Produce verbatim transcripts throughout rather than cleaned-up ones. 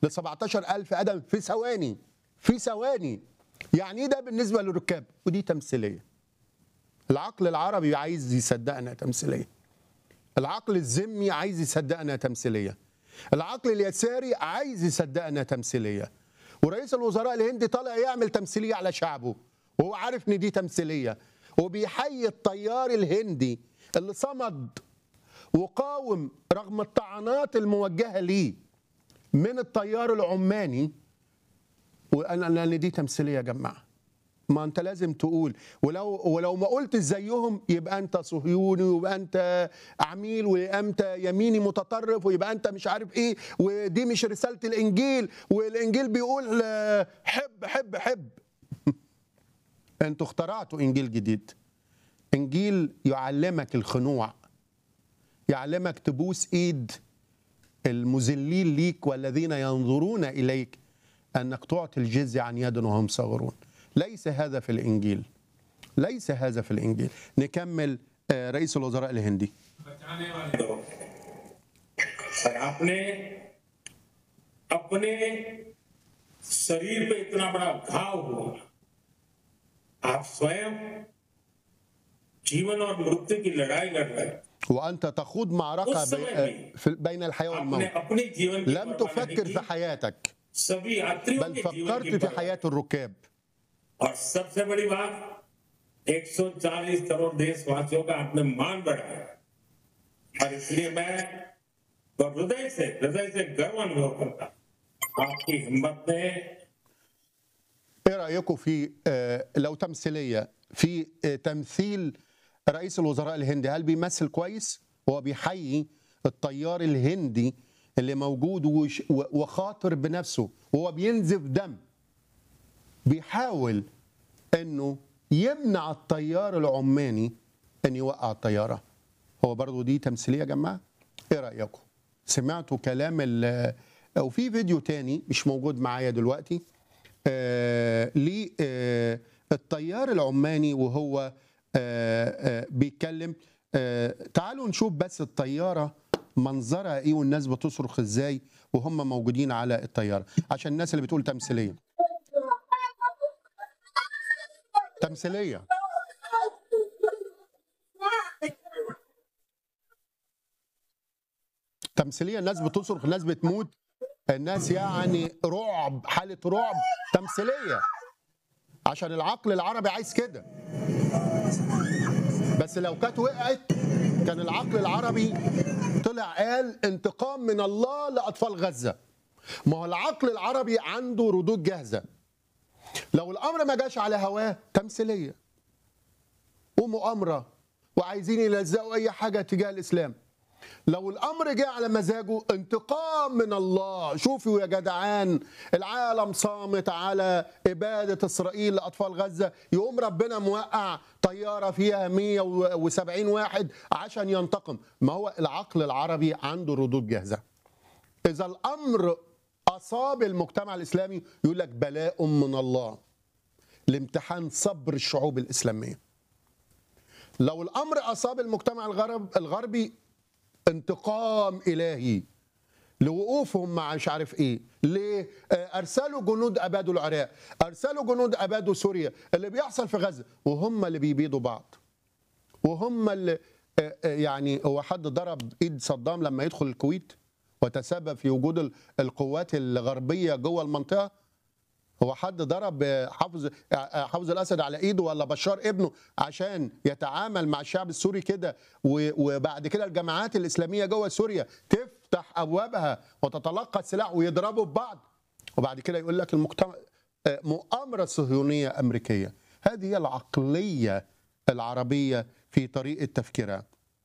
ل سبعتاشر ألف قدم في ثواني، في ثواني. يعني ايه ده بالنسبه للركاب؟ ودي تمثيليه. العقل العربي عايز يصدق انها تمثيليه. العقل الذمي عايز يصدق انها تمثيليه. العقل اليساري عايز يصدق انها تمثيليه. ورئيس الوزراء الهندي طالع يعمل تمثيليه على شعبه وهو عارف ان دي تمثيليه، وبيحيي الطيار الهندي اللي صمد وقاوم رغم الطعنات الموجهه ليه من الطيار العماني، وان دي تمثيليه يا جماعه. ما انت لازم تقول، ولو ولو ما قلت زيهم يبقى انت صهيوني، ويبقى انت عميل، ويبقى انت يميني متطرف، ويبقى انت مش عارف ايه، ودي مش رساله الانجيل، والانجيل بيقول حب حب حب. انتوا اخترعتوا انجيل جديد، انجيل يعلمك الخنوع، يعلمك تبوس ايد المذلين ليك والذين ينظرون اليك، انك تعطي الجزيه عن يد وهم صاغرون. ليس هذا في الانجيل، ليس هذا في الانجيل. نكمل. رئيس الوزراء الهندي. आपने अपने शरीर पे इतना बड़ा घाव हुआ, आप स्वयं जीवन और मृत्यु की लड़ाई लड़ रहे हैं وأنت تخوض معركة بين الحياة والموت. لم تفكر في حياتك بل فكرت في حياة الركاب. और सबसे बड़ी बात एक सौ चालीस करोड़ देशवासियों का आपने मान बढ़ाया, और इसलिए मैं हृदय से हृदय से गर्व अनुभव करता आपकी हिम्मत ने. ايه رايكم في لو تمثيليه في تمثيل رئيس الوزراء الهندي؟ هل بيمثل كويس؟ هو بيحيي الطيار الهندي اللي موجود وخاطر بنفسه وهو بينزف دم، بيحاول انه يمنع الطيار العماني ان يوقع الطياره. هو برضو دي تمثيليه يا جماعه؟ ايه رايكم؟ سمعتوا كلام ال او في فيديو تاني مش موجود معايا دلوقتي آه للطيار العماني وهو آه آه بيتكلم. آه تعالوا نشوف بس الطياره منظرها ايه والناس بتصرخ ازاي وهم موجودين على الطياره، عشان الناس اللي بتقول تمثيليه. تمثيليه. تمثيليه، الناس بتصرخ، الناس بتموت، الناس يعني رعب، حاله رعب. تمثيليه عشان العقل العربي عايز كده. بس لو كانت وقعت كان العقل العربي طلع قال انتقام من الله لاطفال غزه. ما هو العقل العربي عنده ردود جاهزه. لو الامر ما جاش على هواه تمثيليه ومؤامره وعايزين يلزقوا اي حاجه تجاه الاسلام. لو الامر جه على مزاجه انتقام من الله. شوفوا يا جدعان، العالم صامت على اباده اسرائيل لاطفال غزه، يقوم ربنا موقع طياره فيها مية وسبعين واحد عشان ينتقم. ما هو العقل العربي عنده ردود جاهزه. اذا الامر اصاب المجتمع الاسلامي يقول لك بلاء من الله لامتحان صبر الشعوب الاسلاميه. لو الامر اصاب المجتمع الغرب الغربي انتقام الهي لوقوفهم مع مش عارف ايه. ليه؟ ارسلوا جنود ابادوا العراق، ارسلوا جنود ابادوا سوريا. اللي بيحصل في غزه وهم اللي بيبيدوا بعض، وهم اللي يعني هو حد ضرب ايد صدام لما يدخل الكويت وتسبب في وجود القوات الغربيه جوه المنطقه؟ هو حد ضرب حافظ حافظ الاسد على ايده ولا بشار ابنه عشان يتعامل مع الشعب السوري كده، وبعد كده الجماعات الاسلاميه جوه سوريا تفتح ابوابها وتتلقى السلاح ويضربوا ببعض، وبعد كده يقول لك المجتمع مؤامره صهيونيه امريكيه؟ هذه هي العقليه العربيه في طريقه تفكيرها.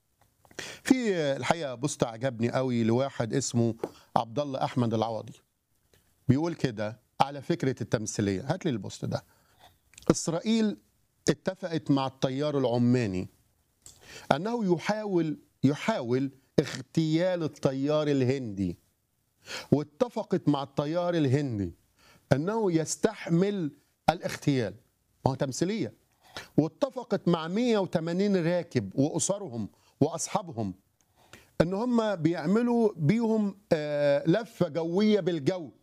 في الحقيقه بوست عجبني قوي لواحد اسمه عبد الله احمد العوضي، بيقول كده على فكرة التمثيلية. هات لي البوست ده. إسرائيل اتفقت مع الطيار العماني أنه يحاول يحاول اغتيال الطيار الهندي، واتفقت مع الطيار الهندي أنه يستحمل الاغتيال. ما هو تمثيلية. واتفقت مع مية وتمانين راكب وأسرهم وأصحابهم أن هم بيعملوا بيهم لفة جوية بالجو